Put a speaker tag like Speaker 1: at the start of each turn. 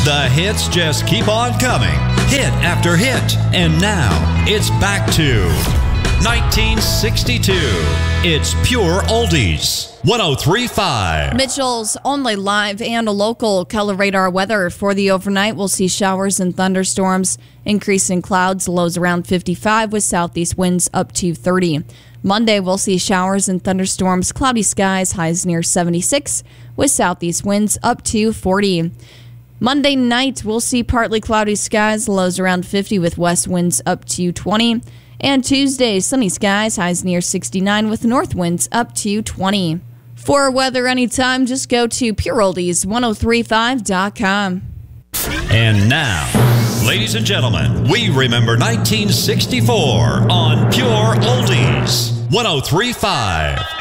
Speaker 1: The hits just keep on coming, hit after hit. And now, it's back to 1962. It's pure oldies. 103.5.
Speaker 2: Mitchell's only live and a local color radar weather for the overnight. We'll see showers and thunderstorms, increasing clouds, lows around 55 with southeast winds up to 30. Monday, we'll see showers and thunderstorms, cloudy skies, highs near 76 with southeast winds up to 40. Monday night, we'll see partly cloudy skies, lows around 50 with west winds up to 20. And Tuesday, sunny skies, highs near 69 with north winds up to 20. For weather anytime, just go to pureoldies1035.com.
Speaker 1: And now, ladies and gentlemen, we remember 1964 on Pure Oldies 103.5.